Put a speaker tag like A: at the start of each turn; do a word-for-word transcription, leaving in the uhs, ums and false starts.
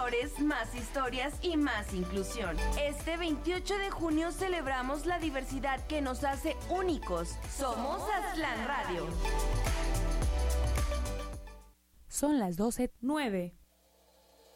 A: valores, más historias y más inclusión. Este veintiocho de junio celebramos la diversidad que nos hace únicos. Somos Aztlán Radio.
B: Son las doce nueve.